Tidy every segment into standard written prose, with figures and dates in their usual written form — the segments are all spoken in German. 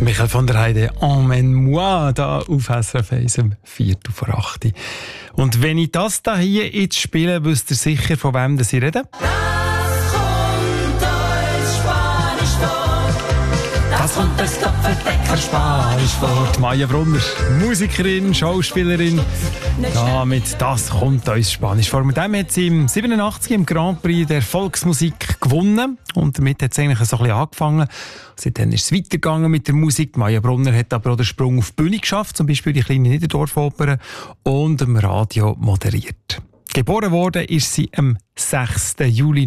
Michael von der Heide, Emmène-moi, da auf SRF 1 um 7:04. Und wenn ich das hier jetzt spiele, wisst ihr sicher, von wem ich rede? Das kommt das Doppeldecker Spanisch vor. Maja Brunner, Musikerin, Schauspielerin. Ja, mit «Das kommt uns Spanisch vor». Mit dem hat sie im 87 im Grand Prix der Volksmusik gewonnen. Und damit hat es eigentlich so ein bisschen angefangen. Seitdem ist es weitergegangen mit der Musik. Maja Brunner hat aber auch den Sprung auf die Bühne geschafft, zum Beispiel die kleine Niederdorfoper, und im Radio moderiert. Geboren worden ist sie am 6. Juli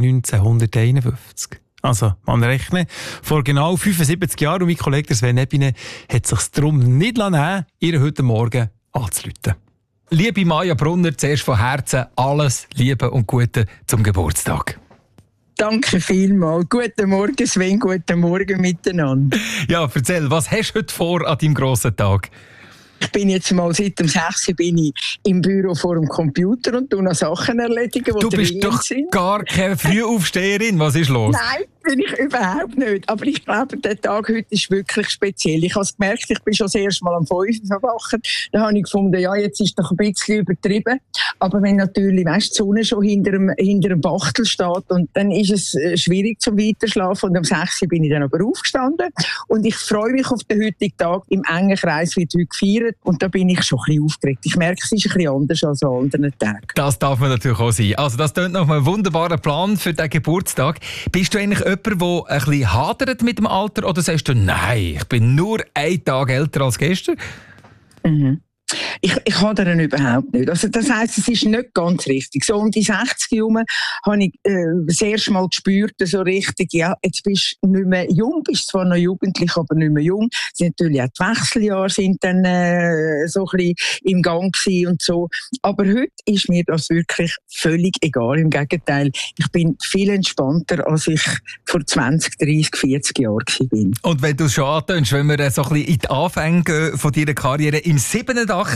1951. Also, man rechnet, vor genau 75 Jahren, und mein Kollege Sven Ebine hat sich darum nicht nehmen, ihr heute Morgen anzurufen. Liebe Maja Brunner, zuerst von Herzen alles Liebe und Gute zum Geburtstag. Danke vielmals. Guten Morgen, Sven, guten Morgen miteinander. Ja, erzähl, was hast du heute vor an deinem grossen Tag? Ich bin jetzt mal seit dem 6. bin ich im Büro vor dem Computer und noch Sachen erledigen, die du bist doch sind. Gar keine Frühaufsteherin. Was ist los? Nein, bin ich überhaupt nicht. Aber ich glaube, der Tag heute ist wirklich speziell. Ich habe es gemerkt, ich bin schon das erste Mal am 5 Uhr verwacht. Da habe ich gefunden, ja, jetzt ist doch ein bisschen übertrieben. Aber wenn natürlich, weißt, die Sonne schon hinter dem Bachtel steht, und dann ist es schwierig zum Weiterschlafen. Und am 6. bin ich dann aber aufgestanden. Und ich freue mich auf den heutigen Tag. Im engen Kreis wird heute gefeiert. Und da bin ich schon ein bisschen aufgeregt. Ich merke, es ist ein bisschen anders als an anderen Tagen. Das darf man natürlich auch sein. Also das klingt nach einem wunderbaren Plan für den Geburtstag. Bist du eigentlich jemand, der ein bisschen hadert mit dem Alter, oder sagst du, nein, ich bin nur einen Tag älter als gestern? Mhm. Ich hadere überhaupt nicht. Also das heisst, es ist nicht ganz richtig. So um die 60 herum habe ich das erste Mal gespürt, so richtig, ja, jetzt bist du nicht mehr jung, bist zwar noch jugendlich, aber nicht mehr jung. Es sind natürlich auch die Wechseljahre sind dann so ein bisschen im Gang gewesen und so. Aber heute ist mir das wirklich völlig egal. Im Gegenteil, ich bin viel entspannter, als ich vor 20, 30, 40 Jahren war. Und wenn du es schon antönst, wenn wir so ein bisschen in die Anfänge von deiner Karriere im 87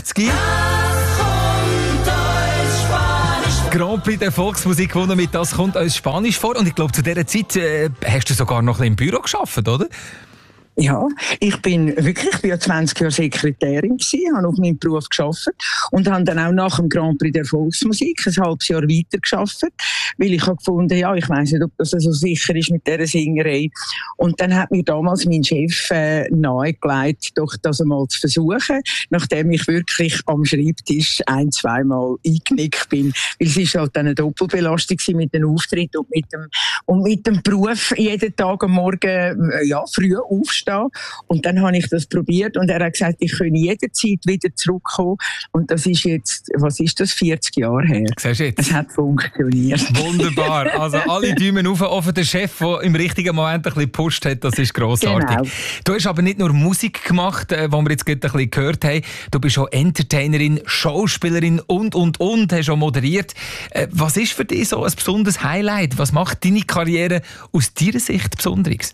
Grand Prix der Volksmusik gewonnen mit «Das kommt uns Spanisch vor». Und ich glaube, zu dieser Zeit hast du sogar noch ein bisschen im Büro gearbeitet, oder? Ja, ich bin ja 20 Jahre Sekretärin gewesen, habe auf meinem Beruf gearbeitet und habe dann auch nach dem Grand Prix der Volksmusik ein halbes Jahr weiter gearbeitet, weil ich habe gefunden, ja, ich weiss nicht, ob das so sicher ist mit dieser Singerei. Und dann hat mir damals mein Chef nahegelegt, doch das einmal zu versuchen, nachdem ich wirklich am Schreibtisch 1-2 Mal eingenickt bin, weil es ist halt eine Doppelbelastung mit dem Auftritt und mit dem Beruf jeden Tag am Morgen früh aufstehen. Und dann habe ich das probiert und er hat gesagt, ich könne jederzeit wieder zurückkommen. Und das ist jetzt, 40 Jahre her. Siehst du jetzt? Es hat funktioniert. Wunderbar. Also alle Daumen auf, auch für den Chef, der im richtigen Moment ein bisschen gepusht hat. Das ist grossartig. Genau. Du hast aber nicht nur Musik gemacht, die wir jetzt gerade ein bisschen gehört haben. Du bist auch Entertainerin, Schauspielerin und. Hast auch moderiert. Was ist für dich so ein besonderes Highlight? Was macht deine Karriere aus deiner Sicht Besonderes?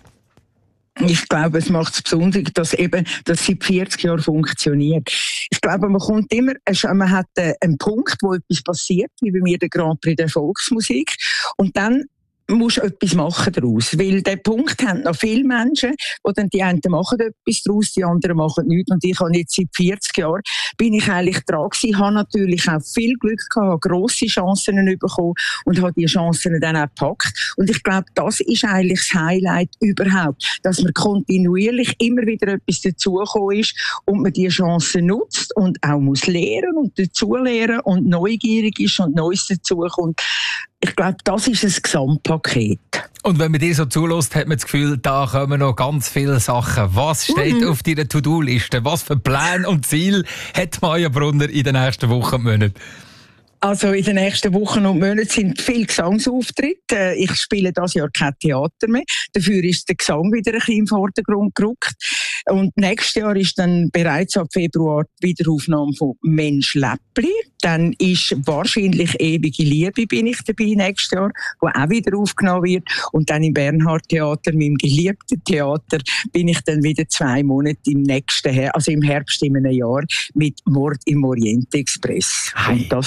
Ich glaube, es macht es besonders, dass das seit 40 Jahren funktioniert. Ich glaube, man hat einen Punkt, wo etwas passiert, wie bei mir der Grand Prix der Volksmusik. Und dann musst du etwas machen daraus. Weil den Punkt haben noch viele Menschen, die einen machen etwas daraus, die anderen machen nichts. Und ich habe jetzt seit 40 Jahren, bin ich eigentlich dran gewesen, habe natürlich auch viel Glück gehabt, habe grosse Chancen bekommen und habe die Chancen dann auch gepackt. Und ich glaube, das ist eigentlich das Highlight überhaupt, dass man kontinuierlich immer wieder etwas dazugekommen ist und man die Chancen nutzt und auch muss lernen und dazulernen und neugierig ist und Neues dazukommt. Ich glaube, das ist ein Gesamtpaket. Und wenn man dir so zulässt, hat man das Gefühl, da kommen noch ganz viele Sachen. Was steht auf deiner To-Do-Liste? Was für Pläne und Ziele hat Maja Brunner in den nächsten Wochen und Monaten? Also in den nächsten Wochen und Monaten sind viele Gesangsauftritte. Ich spiele dieses Jahr kein Theater mehr. Dafür ist der Gesang wieder ein bisschen im Vordergrund gerückt. Und nächstes Jahr ist dann bereits ab Februar die Wiederaufnahme von «Mensch Läppli». Dann ist wahrscheinlich «Ewige Liebe» bin ich dabei nächstes Jahr, wo auch wieder aufgenommen wird. Und dann im Bernhard-Theater, meinem geliebten Theater, bin ich dann wieder 2 Monate im Herbst in einem Jahr mit «Mord im Orient Express». Hey. Und das sind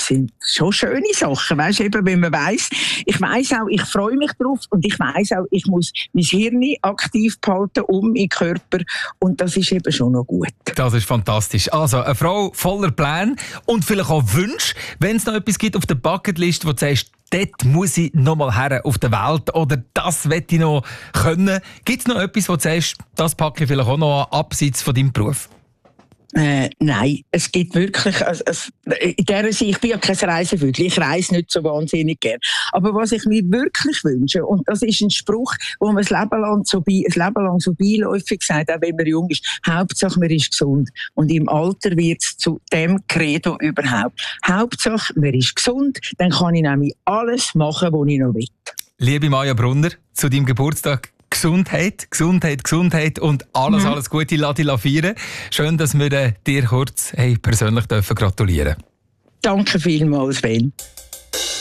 schon schöne Sachen, weißt, eben, wenn man weiss, ich weiss auch, ich freue mich drauf und ich weiss auch, ich muss mein Hirn aktiv behalten meinen Körper und das ist eben schon noch gut. Das ist fantastisch. Also, eine Frau voller Pläne und vielleicht auch Wünsche, wenn es noch etwas gibt auf der Bucketlist, wo du sagst, dort muss ich noch mal her auf der Welt oder das möchte ich noch können. Gibt es noch etwas, wo du sagst, das packe ich vielleicht auch noch an, abseits von deinem Beruf? Nein, es gibt wirklich, in der Hinsicht, ich bin ja kein Reisevögel, ich reise nicht so wahnsinnig gern. Aber was ich mir wirklich wünsche, und das ist ein Spruch, wo man ein Leben lang so beiläufig sagt, auch wenn man jung ist, Hauptsache man ist gesund. Und im Alter wird es zu dem Credo überhaupt. Hauptsache man ist gesund, dann kann ich nämlich alles machen, was ich noch will. Liebe Maja Brunner, zu deinem Geburtstag Gesundheit, Gesundheit, Gesundheit und alles Gute, lass dich feiern. Schön, dass wir dir kurz persönlich gratulieren dürfen. Danke vielmals, Ben.